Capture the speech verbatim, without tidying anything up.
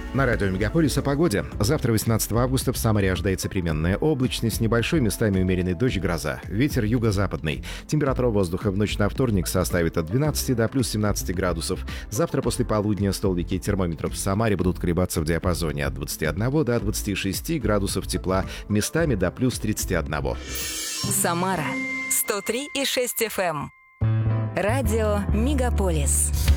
На радио Мегаполис о погоде. Завтра, восемнадцатого августа, в Самаре ожидается переменная облачность, небольшой, местами умеренный дождь, гроза. Ветер юго-западный. Температура воздуха в ночь на вторник составит от двенадцати до плюс семнадцати градусов. Завтра после полудня столбики термометров в Самаре будут колебаться в диапазоне от двадцати одного до двадцати шести градусов тепла, местами до плюс тридцати одного. Самара сто три и шесть эф эм. Радио Мегаполис.